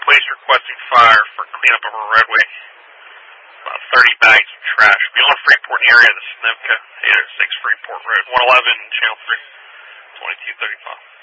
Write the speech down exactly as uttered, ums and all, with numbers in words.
police requesting fire for cleanup of a roadway. About thirty bags of trash. Be on Freeport area of the Snoka, eight oh six Freeport Road, one eleven, Channel three, twenty-two thirty-five.